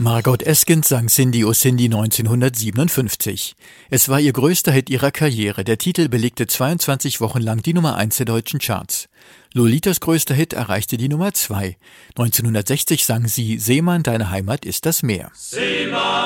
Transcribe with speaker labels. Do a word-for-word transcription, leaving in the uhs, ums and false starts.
Speaker 1: Margot Eskens sang Cindy O Cindy neunzehnhundertsiebenundfünfzig. Es war ihr größter Hit ihrer Karriere. Der Titel belegte zweiundzwanzig Wochen lang die Nummer eins der deutschen Charts. Lolitas größter Hit erreichte die Nummer zwei. neunzehnhundertsechzig sang sie Seemann, deine Heimat ist das Meer.
Speaker 2: Seemann.